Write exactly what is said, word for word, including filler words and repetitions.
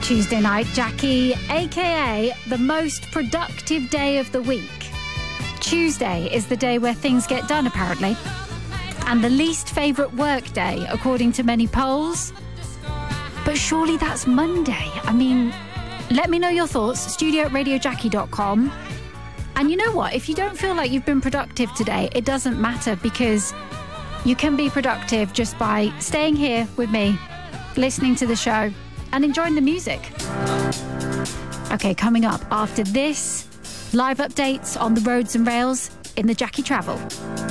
Tuesday night, Jackie, aka the most productive day of the week. Tuesday is the day where things get done, apparently, and the least favourite work day, according to many polls. But surely that's Monday. I mean, let me know your thoughts, studio at radio jackie dot com. And you know what? If you don't feel like you've been productive today, it doesn't matter, because you can be productive just by staying here with me, listening to the show and enjoying the music. Okay, coming up after this, live updates on the roads and rails in the Jackie Travel.